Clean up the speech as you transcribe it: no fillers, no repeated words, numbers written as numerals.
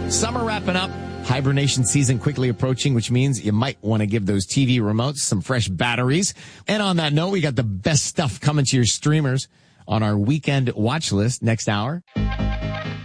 Summer wrapping up. Hibernation season quickly approaching, which means you might want to give those TV remotes some fresh batteries. And on that note, we got the best stuff coming to your streamers on our weekend watch list next hour.